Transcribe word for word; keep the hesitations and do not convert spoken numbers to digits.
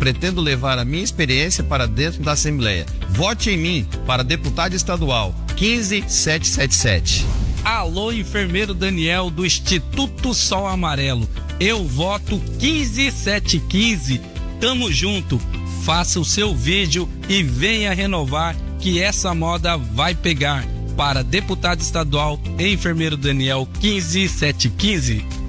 pretendo levar a minha experiência para dentro da Assembleia. Vote em mim para deputado estadual quinze mil setecentos e setenta e sete. Alô, enfermeiro Daniel do Instituto Sol Amarelo. Eu voto quinze mil setecentos e quinze. Tamo junto. Faça o seu vídeo e venha renovar, que essa moda vai pegar. Para deputado estadual, enfermeiro Daniel quinze mil setecentos e quinze.